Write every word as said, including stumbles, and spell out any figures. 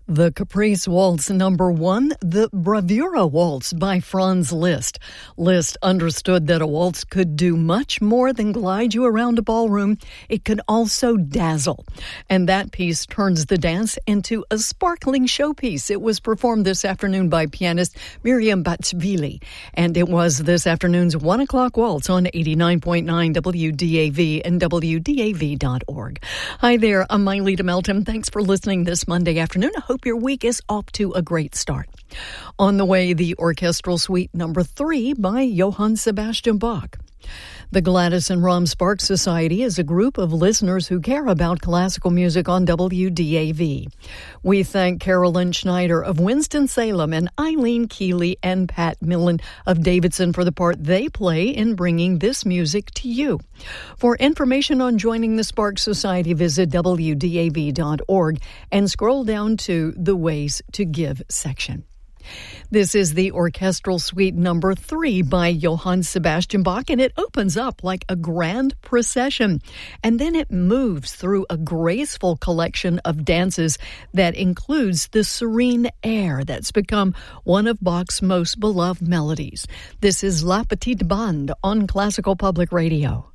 The Caprice Waltz number one, the Bravura Waltz by Franz Liszt. Liszt understood that a waltz could do much more than glide you around a ballroom. It could also dazzle. And that piece turns the dance into a sparkling showpiece. It was performed this afternoon by pianist Miriam Batsvili. And it was this afternoon's one o'clock waltz on eighty-nine point nine W D A V and W D A V dot org. Hi there, I'm Myleta Melton. Thanks for listening this Monday afternoon. I hope your week is off to a great start. On the way, the Orchestral Suite number three by Johann Sebastian Bach. The Gladys and Rom Sparks Society is a group of listeners who care about classical music on W D A V. We thank Carolyn Schneider of Winston-Salem and Eileen Keeley and Pat Millen of Davidson for the part they play in bringing this music to you. For information on joining the Sparks Society, visit W D A V dot org and scroll down to the Ways to Give section. This is the Orchestral Suite number three by Johann Sebastian Bach, and it opens up like a grand procession. And then it moves through a graceful collection of dances that includes the serene air that's become one of Bach's most beloved melodies. This is La Petite Bande on Classical Public Radio.